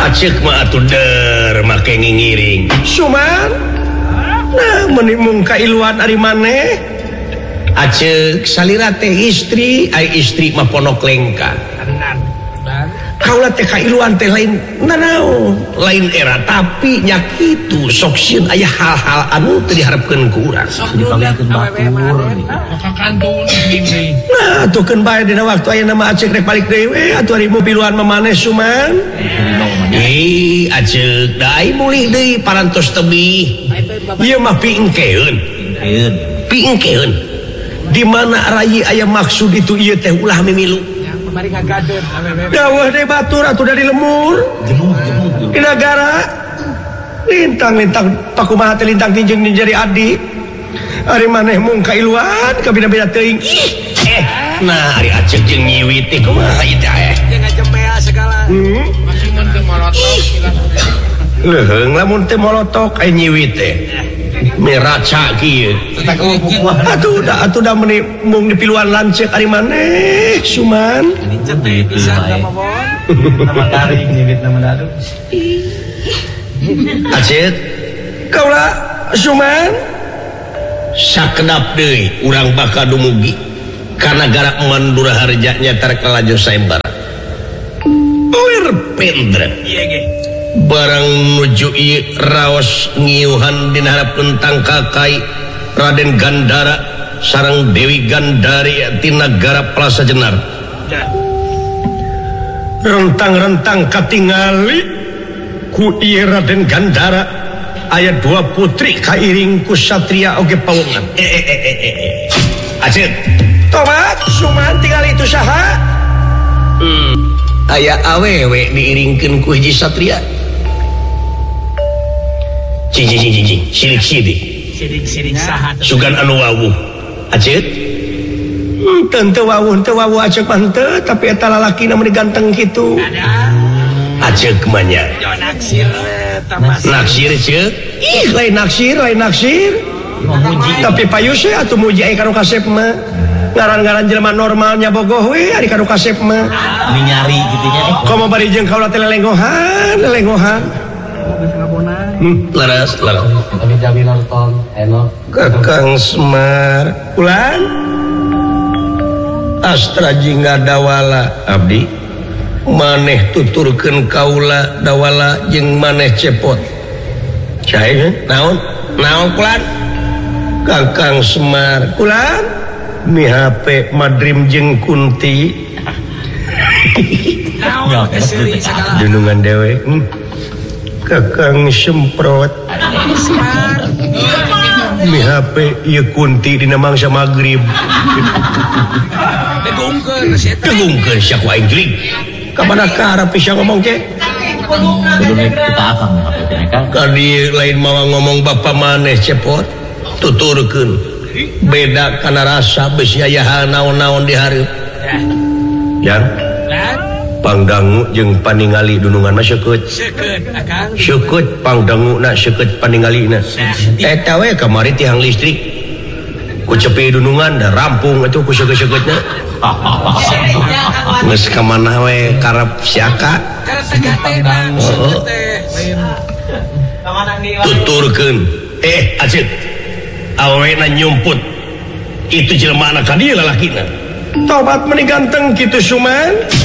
Acek mah atuh der make ngingiring. Suman. Nah, menimung kailuan ari maneh. Acek salira teh istri, ai istri mah ponok lengka. Kaula teh kailuan teh lain nanaon, lain era tapi nya kitu sok sieun aya hal-hal anu teu diharepkeun ku urang. Dipanggilkeun batur. Kakantun gini. Nah, atukeun bae dina waktu aya nama Acek rek balik deui we atuh ari mobiluan mah maneh Suman. Acek da ai mulih deui parantos tebih. Ieu mah piengkeun. Piengkeun. Di mana rai aya maksud itu ieu teh ulah mimilu. Mari ngagadeun dawuh deui batur atuh dari lemur. Di negara lintang-lintang pakumaha teh lintang tinjeung jadi adi. Ari maneh mung kailuan kabina-bina teuing. Nah ari Acek jeung Nyiwi teh kumaha ieu teh? Jeung ngajemea segala. Masih mun teu molotok Leuheung lamun teu molotok aya Nyiwi teh. Meraca kieu. Atuh da meuni mung dipiluan lanceuk ari maneh Suman. Cetek pisan sama bon. nama garing nyibit nama dadu. Acet kaula Suman sakedap deui urang bakal dumugi ka nagara Mandura Harja nya tarek laju saembara. Lir Pendra. Ieu ge. Barang nuju ieu raos ngiuhan dina hareupeun Tangkakai Raden Gandara sareng Dewi Gandari ti nagara Plasa Jenar. Rentang-rentang katingali ku ieu Raden Gandara aya 2 putri kairing ku satria oge pawongan. Acet tobat Suman tingali itu saha? Aya awewe diiringkeun ku hiji satria. Sidik saha sugan anu wawuh. Acet teu wawuh Acek mah teu tapi eta lalakina mah ganteng kitu. Acek mah nya naksir tamas. naksir ceuk. Ih lain naksir tapi payus we atuh muji aya kanu kasep mah. Ngaran-ngaran jelema normalnya bogoh we ari kanu kasep mah. Ini nyari gitu nya. Komo bari jeung kaula teh lelenggohan. Laras. Tapi Jabi nonton Eno. Kakang Semar. Ulan. Astra jingga dawala abdi. Maneh tuturkeun kaula dawala jeung maneh cepot. Cai naon? Naon kulan? Kakang Semar. Kulan. Mi HP Madrim jeung Kunti. Naon keseri segala. Dunungan dewe. Kakang Semprot. Mi HP ieu Kunti dina mangsa magrib. Degungkeun sak wae jling. Ka mana karep bisa ngomong ke? Kudu kita akang HP mereka. Ka dieu lain mawa ngomong bapa maneh cepot. Tuturkeun. Beda kana rasa besi aya naon-naon di hareup. Yang pangdangu jeung paningali dunungan mah seukeut. Seukeut pangdanguna seukeut paningalina. Eta we kamari tihang listrik. Ku cepi dunungan da rampung atuh ku seukeut-seukeutna. Geus ka mana we karep siaka. Tuturkeun. Acet. Awena nyumput. Itu jelema anak ka dieu lalakina. Tobat meuni ganteng kitu Suman.